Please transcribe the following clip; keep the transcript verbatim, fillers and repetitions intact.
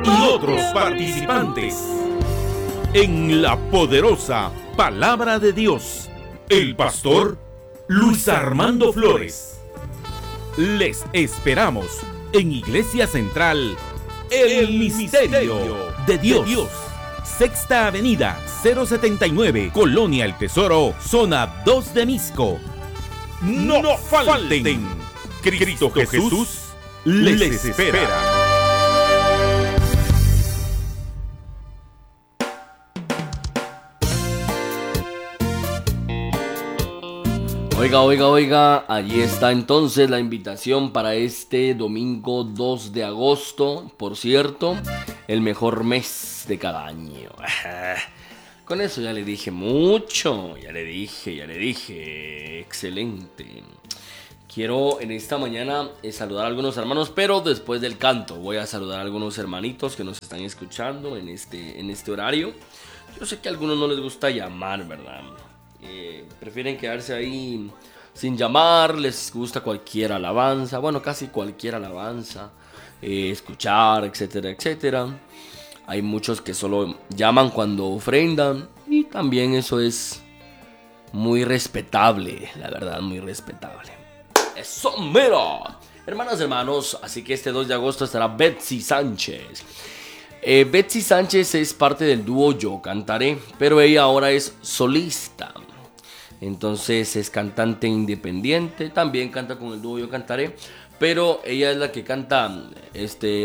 y otros participantes. En la poderosa palabra de Dios, el pastor Luis Armando Flores. Les esperamos en Iglesia Central, El, el Misterio de Dios. de Dios. Sexta Avenida, cero setenta y nueve, Colonia El Tesoro, Zona dos de Misco. No, no falten. Cristo, Cristo Jesús les, les espera. Oiga, oiga, oiga, allí está entonces la invitación para este domingo dos de agosto. Por cierto, el mejor mes de cada año. Con eso ya le dije mucho, ya le dije, ya le dije, excelente. Quiero en esta mañana eh, saludar a algunos hermanos, pero después del canto voy a saludar a algunos hermanitos que nos están escuchando en este, en este horario. Yo sé que a algunos no les gusta llamar, ¿verdad? Eh, prefieren quedarse ahí sin llamar, les gusta cualquier alabanza, bueno, casi cualquier alabanza, eh, escuchar, etcétera, etcétera. Hay muchos que solo llaman cuando ofrendan y también eso es muy respetable, la verdad, muy respetable. ¡Eso mero! Hermanas, hermanos, así que este dos de agosto estará Betsy Sánchez. Eh, Betsy Sánchez es parte del dúo Yo Cantaré, pero ella ahora es solista. Entonces es cantante independiente, también canta con el dúo Yo Cantaré, pero ella es la que canta este